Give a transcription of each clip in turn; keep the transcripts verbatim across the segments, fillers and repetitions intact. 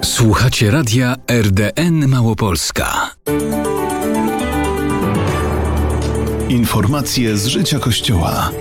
Słuchacie radia R D N Małopolska. Informacje z życia Kościoła.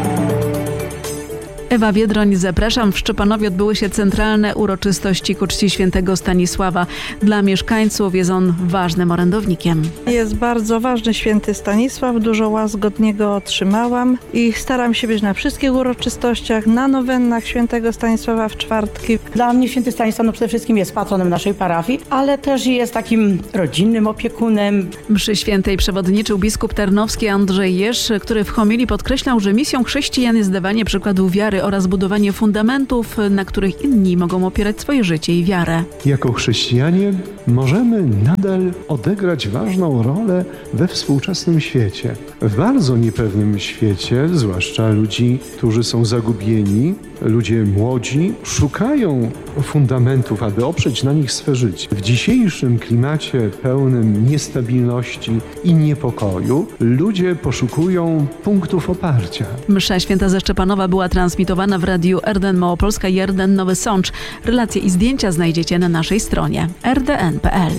Ewa Biedroń, zapraszam. W Szczepanowie odbyły się centralne uroczystości ku czci świętego Stanisława. Dla mieszkańców jest on ważnym orędownikiem. Jest bardzo ważny święty Stanisław, dużo łask od niego otrzymałam i staram się być na wszystkich uroczystościach, na nowennach świętego Stanisława w czwartki. Dla mnie święty Stanisław no przede wszystkim jest patronem naszej parafii, ale też jest takim rodzinnym opiekunem. Mszy świętej przewodniczył biskup tarnowski Andrzej Jerz, który w homilii podkreślał, że misją chrześcijan jest dawanie przykładu wiary oraz budowanie fundamentów, na których inni mogą opierać swoje życie i wiarę. Jako chrześcijanie możemy nadal odegrać ważną rolę we współczesnym świecie. W bardzo niepewnym świecie, zwłaszcza ludzi, którzy są zagubieni, ludzie młodzi, szukają fundamentów, aby oprzeć na nich swe życie. W dzisiejszym klimacie pełnym niestabilności i niepokoju ludzie poszukują punktów oparcia. Msza święta ze Szczepanowa była transmitowana w radiu R D N Małopolska i R D N Nowy Sącz. Relacje i zdjęcia znajdziecie na naszej stronie r d n kropka p l.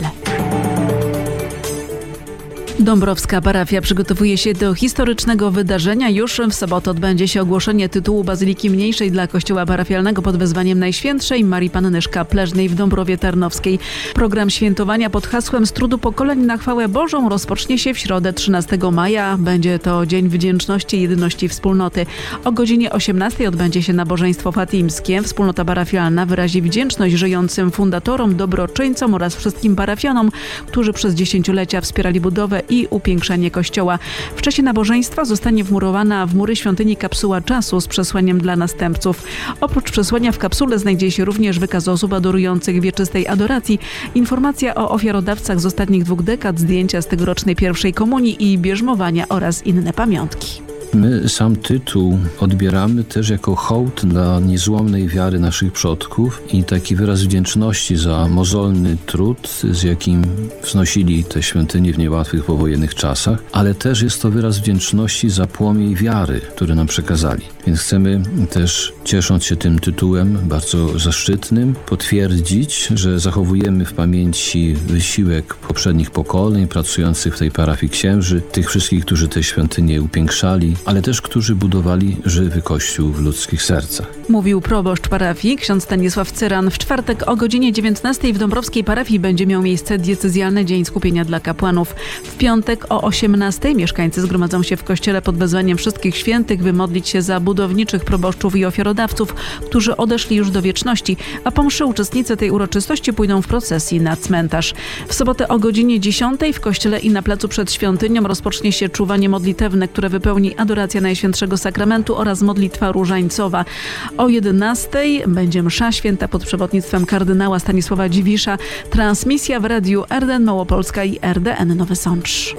Dąbrowska parafia przygotowuje się do historycznego wydarzenia. Już w sobotę odbędzie się ogłoszenie tytułu Bazyliki Mniejszej dla kościoła parafialnego pod wezwaniem Najświętszej Marii Panny Szkapleżnej w Dąbrowie Tarnowskiej. Program świętowania pod hasłem Z trudu pokoleń na chwałę Bożą rozpocznie się w środę trzynastego maja. Będzie to Dzień Wdzięczności i Jedności Wspólnoty. O godzinie osiemnastej odbędzie się nabożeństwo fatimskie. Wspólnota parafialna wyrazi wdzięczność żyjącym fundatorom, dobroczyńcom oraz wszystkim parafianom, którzy przez dziesięciolecia wspierali budowę i upiększanie kościoła. W czasie nabożeństwa zostanie wmurowana w mury świątyni kapsuła czasu z przesłaniem dla następców. Oprócz przesłania w kapsule znajdzie się również wykaz osób adorujących wieczystej adoracji, informacja o ofiarodawcach z ostatnich dwóch dekad, zdjęcia z tegorocznej pierwszej komunii i bierzmowania oraz inne pamiątki. My sam tytuł odbieramy też jako hołd dla niezłomnej wiary naszych przodków i taki wyraz wdzięczności za mozolny trud, z jakim wznosili te świątynie w niełatwych powojennych czasach, ale też jest to wyraz wdzięczności za płomień wiary, który nam przekazali. Więc chcemy też, ciesząc się tym tytułem bardzo zaszczytnym, potwierdzić, że zachowujemy w pamięci wysiłek poprzednich pokoleń pracujących w tej parafii księży, tych wszystkich, którzy te świątynie upiększali, ale też którzy budowali żywy Kościół w ludzkich sercach. Mówił proboszcz parafii, ksiądz Stanisław Cyran. W czwartek o godzinie dziewiętnastej w Dąbrowskiej parafii będzie miał miejsce diecezjalny Dzień Skupienia dla kapłanów. W piątek o osiemnastej mieszkańcy zgromadzą się w kościele pod wezwaniem wszystkich świętych, by modlić się za budowniczych proboszczów i ofiarodawców, którzy odeszli już do wieczności, a po mszy uczestnicy tej uroczystości pójdą w procesji na cmentarz. W sobotę o godzinie dziesiątej w kościele i na placu przed świątynią rozpocznie się czuwanie modlitewne, które wypełni adoracja Najświętszego Sakramentu oraz modlitwa różańcowa. O jedenastej będzie msza święta pod przewodnictwem kardynała Stanisława Dziwisza. Transmisja w radiu R D N Małopolska i R D N Nowy Sącz.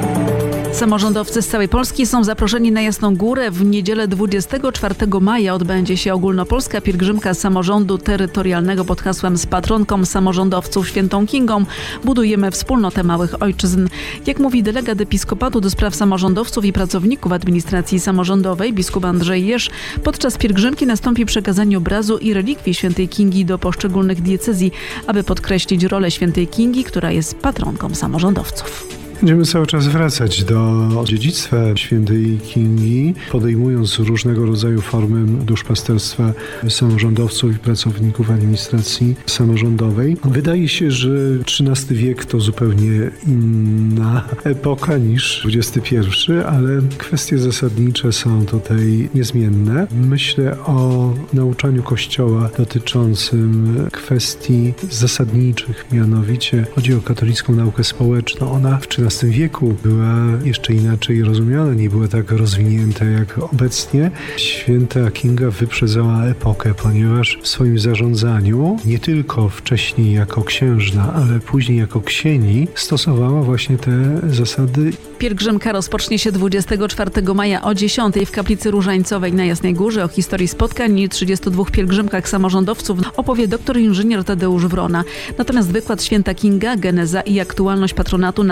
Samorządowcy z całej Polski są zaproszeni na Jasną Górę. W niedzielę dwudziestego czwartego maja odbędzie się ogólnopolska pielgrzymka samorządu terytorialnego pod hasłem Z patronką samorządowców świętą Kingą budujemy wspólnotę małych ojczyzn. Jak mówi delegat episkopatu do spraw samorządowców i pracowników administracji samorządowej biskup Andrzej Jerz, podczas pielgrzymki nastąpi przekazanie obrazu i relikwii świętej Kingi do poszczególnych diecezji, aby podkreślić rolę świętej Kingi, która jest patronką samorządowców. Będziemy cały czas wracać do dziedzictwa świętej Kingi, podejmując różnego rodzaju formy duszpasterstwa samorządowców i pracowników administracji samorządowej. Wydaje się, że trzynasty wiek to zupełnie inna epoka niż dwudziesty pierwszy, ale kwestie zasadnicze są tutaj niezmienne. Myślę o nauczaniu Kościoła dotyczącym kwestii zasadniczych, mianowicie chodzi o katolicką naukę społeczną. Ona w trzynastym wieku była jeszcze inaczej rozumiana, nie była tak rozwinięta jak obecnie. Święta Kinga wyprzedzała epokę, ponieważ w swoim zarządzaniu, nie tylko wcześniej jako księżna, ale później jako księgi, stosowała właśnie te zasady. Pielgrzymka rozpocznie się dwudziestego czwartego maja o dziesiątej w kaplicy Różańcowej na Jasnej Górze. O historii spotkań i trzydziestu dwóch pielgrzymkach samorządowców opowie doktor inżynier Tadeusz Wrona. Natomiast wykład Święta Kinga, geneza i aktualność patronatu nad samorządem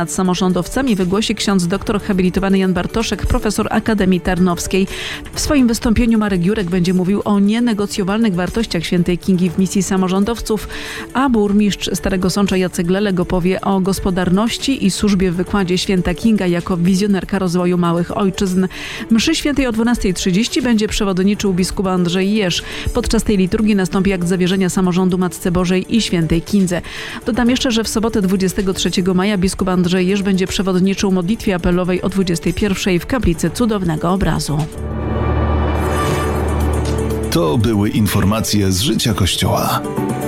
samorządowcami wygłosi ksiądz doktor habilitowany Jan Bartoszek, profesor Akademii Tarnowskiej. W swoim wystąpieniu Marek Jurek będzie mówił o nienegocjowalnych wartościach świętej Kingi w misji samorządowców, a burmistrz Starego Sącza Jacek Lelek opowie o gospodarności i służbie w wykładzie święta Kinga jako wizjonerka rozwoju małych ojczyzn. Mszy świętej o dwunastej trzydzieści będzie przewodniczył biskup Andrzej Jerz. Podczas tej liturgii nastąpi akt zawierzenia samorządu Matce Bożej i świętej Kindze. Dodam jeszcze, że w sobotę dwudziestego trzeciego maja biskup Andrzej Jerz będzie przewodniczył modlitwie apelowej o dwudziestej pierwszej w kaplicy Cudownego Obrazu. To były informacje z życia Kościoła.